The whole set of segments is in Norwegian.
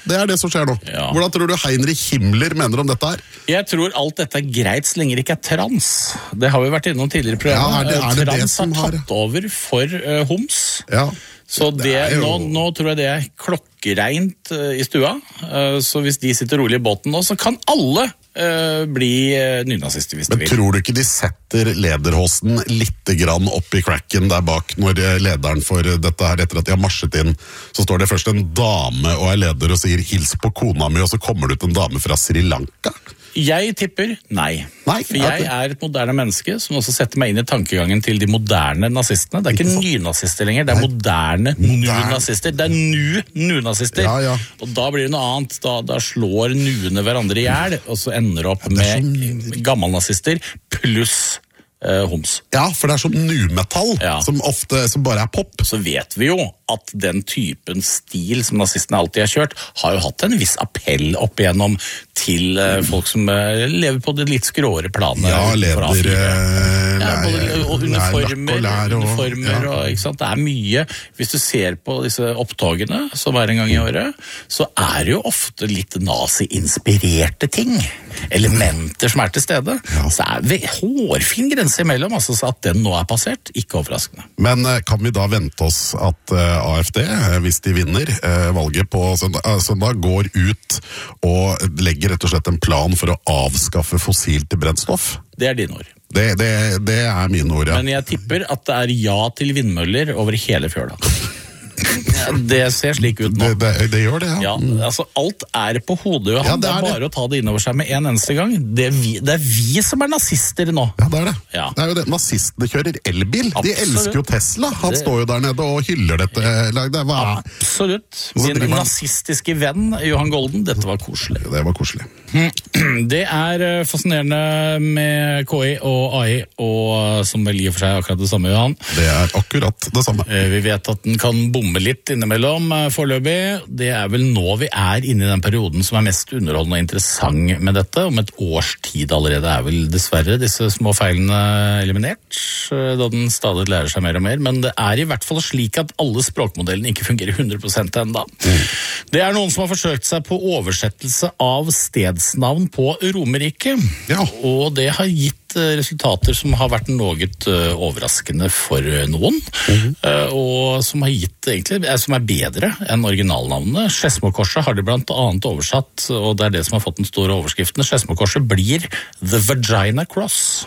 det det som skjer nå. Ja. Hvordan tror du Heinrich Himmler mener om dette her? Jeg tror alt dette greit så lenge det ikke trans. Det har vi vært innom tidligere i programmet. Ja, er det trans som har har- tatt over for homs. Ja. Så jo- nå tror jeg det klokkereint i stua. Så hvis de sitter rolig i båten nå, så kan alle bli nynazister hvis de Men vil. tror du ikke de setter lederhosten litt grann opp i cracken der bak når lederen for dette her, etter at de har marsjet inn, så står det først en dame og leder og sier hils på kona mi, og så kommer det ut en dame fra Sri Lanka? Jeg tipper nei. Nei, For jeg et moderne menneske som også setter meg inn i tankegangen til de moderne nazistene. Det ikke nynazister lenger, det moderne nu-nazister. Det nu-nazister. Ja. Og da blir det noe annet. Da slår nuene hverandre i hjel, og så ender det opp med gammelnazister pluss homs. Ja, for det som nu-metall, Ja. som bare pop. Så vet vi jo at den typen stil som nazistene alltid har kjørt, har jo hatt en viss appell opp igjennom til folk som lever på det litt skråere planet. Ja, fra leder... og uniformer, ja. og ikke sant? Det mye. Hvis du ser på disse opptogene som en gang i året, så det jo ofte litt nazi-inspirerte ting. Elementer som til stede. Ja. Så det hårfin grense imellom, altså, så at den nå passert, ikke overraskende. Men kan vi da vente oss at AFD, hvis de vinner valget på søndag, går ut og legger rett og slett en plan for å avskaffe fossilt brennstoff? Det dine ord. Det mine ord, ja. Men jeg tipper at det ja til vindmøller over hele fjøla. Det ser slik ut nå. Det gjør det, ja. Ja, altså alt på hodet, Johan. Ja, det bare å ta det inn over seg med en eneste gang. Det vi som nazister nå. Ja, det det. Ja. Det jo det. Nazistene kjører elbil. De Absolutt. elsker jo Tesla. Han står jo der nede og hyller dette. Absolutt. Min nazistiske venn, Johan Golden, dette var koselig. Det var koselig. Det fascinerende med KI og AI, og som vel I og for seg akkurat det samme, Johan. Det akkurat det samme. Vi vet at den kan bomme litt innimellom foreløpig. Det vel nå vi inne I den perioden som mest underholdende og interessant med dette. Om et års tid allerede vel dessverre disse små feilene eliminert, da den stadig lærer seg mer og mer. Men det I hvert fall slik at alle språkmodellene ikke fungerer 100% enda. Det noen som har forsøkt seg på oversettelse av stedsnavn på Romerike. Ja. Og det har gitt resultater som har vært noe overraskende for noen, og som har gitt egentlig, som bedre enn originalnavnet. Skedsmokorset har de blant annet oversatt, og det det som har fått den store overskriften. Skedsmokorset blir The Vagina Cross.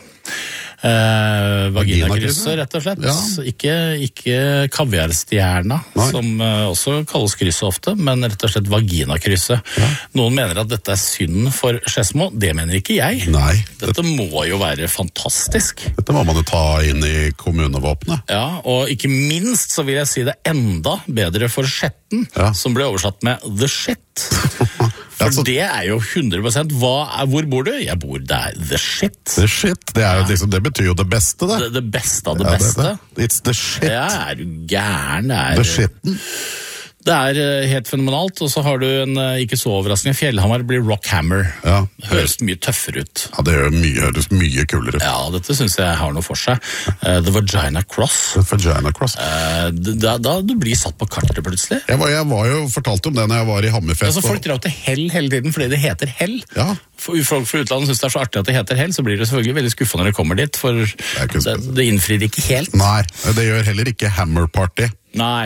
Vaginakrysset, rett og slett. Ja. Ikke kaviarstjerna, som også kalles krysset ofte, men rett og slett vaginakrysset. Ja. Noen mener at dette synd for Skedsmo. Det mener ikke jeg. Nei. Dette må jo være fantastisk. Dette må man jo ta inn I kommunevåpenet. Ja, og ikke minst så vil jeg si det enda bedre for Skjetten, som ble oversatt med The Shit. For det jo 100%. Hvor bor du? Jeg bor der. The Shit. The Shit, det jo liksom, det betyr jo det beste, det. Det beste av det beste. It's the shit. Ja, du gæren. The Shitten. Det helt fenomenalt, og så har du en ikke så overraskende Fjellhamar blir Rockhammer. Ja. Høres mye tøffere ut. Ja, det høres mye kulere ut. Ja, dette synes jeg har noe for seg. The Vagina Cross. The Vagina Cross. Da du blir satt på kartet plutselig. Jeg var jo fortalt om det når jeg var I Hammerfest. Altså, folk drar til Hell hele tiden fordi det heter Hell. Ja. Folk fra utlandet synes det så artig at det heter Hell, så blir det selvfølgelig veldig skuffende når det kommer dit, for det innfrir ikke helt. Nei, det gjør heller ikke Hammer Party. Nei.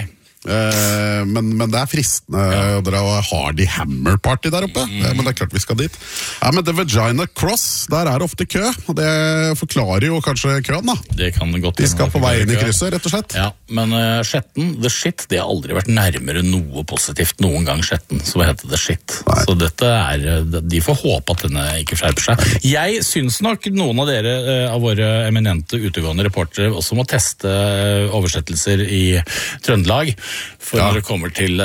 Men det fristende å dra og har de Hammer Party der oppe, men det klart vi skal dit. Ja, men The Vagina Cross, der det ofte kø, og det forklarer jo kanskje køen da. Det kan godt. De skal på vei inn I krysset, rett og slett. Ja, men Skjetten, The Shit, det har aldri vært nærmere noe positivt noen gang Skjetten, som heter The Shit. Nei. Så dette de får håpe at denne ikke skjerper seg. Jeg synes nok noen av dere, av våre eminente utegående reportere, også må teste oversettelser I Trøndelag, for når det kommer til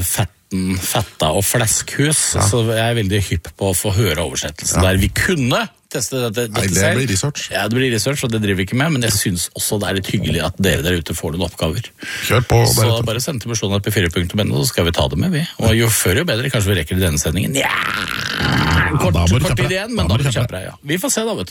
fetta og fleskhus, så jeg veldig hypp på å få høre oversettelsen der. Vi kunne teste dette selv. Det blir research. Ja, det blir research, og det driver vi ikke med, men jeg synes også det litt hyggelig at dere der ute får noen oppgaver. Kjør på. Så bare send til personen på 4.no, så skal vi ta det med, vi. Og jo før jo bedre, kanskje vi rekker I denne sendingen. Ja, kort tid igjen, men da blir det kjempere, ja. Vi får se da, vet du.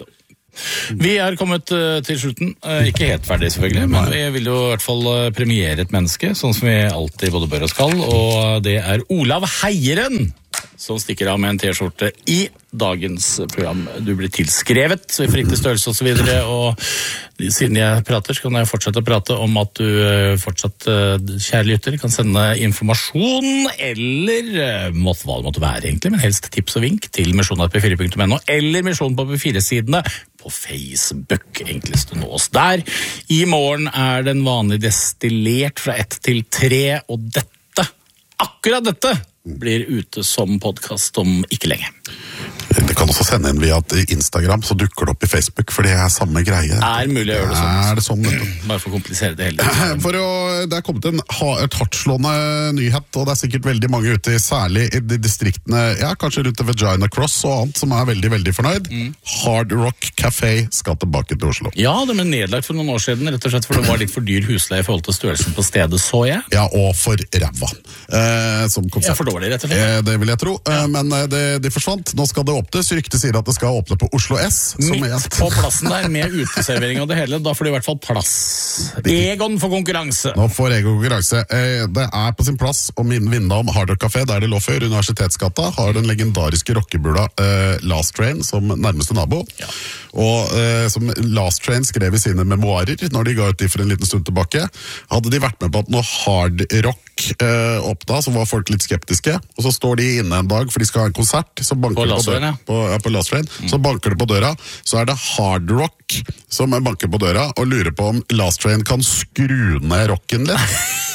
Vi er kommet til slutten, ikke helt ferdig selvfølgelig, men vi vil jo i hvert fall premiere et menneske, sånn som vi alltid både bør og skal, og det er Olav Heieren, som stikker av med en t-skjorte i dagens program. Du blir tilskrevet, så vi får riktig størrelse og så videre, og siden jeg prater, så kan jeg fortsette å prate om at du fortsatt, kjære lytter, kan sende informasjon, eller hva det måtte være egentlig, men helst tips og vink til misjon@p4.no, eller Misjon på P4-sidene på Facebook, enklest å nå oss der. I morgen er den vanlig destillert fra 1 til 3, og akkurat dette, blir ute som podcast om ikke lenge. Det kan også sende inn via Instagram, så dukker det opp i Facebook, for det er samme greie. Det er mulig å gjøre det sånn. Er det sånn? Bare for å komplisere det hele. Det er kommet et hardtslående nyhet, og det er sikkert veldig mange ute, særlig i de distriktene, ja, kanskje rundt Vagina Cross og annet, som er veldig, veldig fornøyd. Hard Rock Café skal tilbake til Oslo. Ja, det ble nedlagt for noen år siden, rett og slett, for det var litt for dyr husleie i forhold til størrelsen på stedet, så jeg. Ja, og for ræva. Som konsept. Ja, for dårlig, rett og slett. Det vil jeg tro, men de forsvant. Nå skal det åpnes. Ryktet sier at det skal åpne på Oslo S. Midt på plassen der, med uteservering og det hele. Da får det i hvert fall plass. Egon for konkurranse. Nå får Egon konkurranse. Det er på sin plass å minne om Hard Rock Café, der det lå før, Universitetsgata, har den legendariske rockebula Last Train som nærmeste nabo. Ja. Og som Last Train skrev i sine memoarer, når de ga ut de for en liten stund tilbake, hadde de vært med på at når Hard Rock åpna, så var folk litt skeptiske, og så står de inne en dag, for de skal ha en konsert, så banker på Last Train, på Last Train, så banker det på døra, så er det Hard Rock som banker på døra, og lurer på om Last Train kan skru ned rocken litt.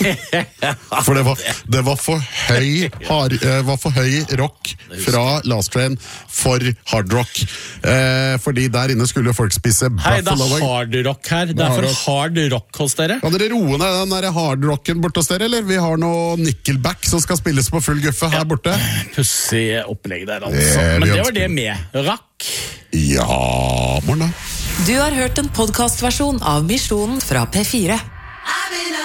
For det var for høy rock fra Last Train for Hard Rock. Fordi der inne skulle folk spise Hei, det er Hard Rock her. Det er for Hard Rock hos dere. Kan dere roe ned den der Hard Rocken bort hos dere, eller? Vi har noe Nickelback som skal spilles på full guffe her borte. Pussig opplegg der, altså. Men det var det med Rakk. Ja, morgen da. Du har hørt en podcastversjon av Misjonen fra P4.